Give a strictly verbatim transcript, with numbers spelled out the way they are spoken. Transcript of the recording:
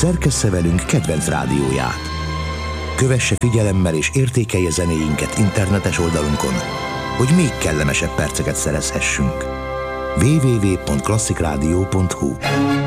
szerkessze velünk kedvenc rádióját. Kövesse figyelemmel és értékelje zenéinket internetes oldalunkon, hogy még kellemesebb perceket szerezhessünk. double-u double-u double-u pont klasszikradió pont hu